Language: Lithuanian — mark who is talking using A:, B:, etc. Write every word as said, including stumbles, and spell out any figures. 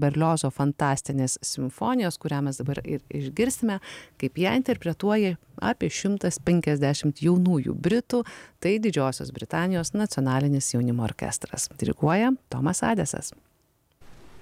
A: Berliozo fantastinės simfonijos, kurią mes dabar ir išgirsime, kaip ją interpretuoja apie šimtas penkiasdešimt jaunųjų Britų, tai Didžiosios Britanijos nacionalinis jaunimo orkestras. Diriguoja Tomas Adesas.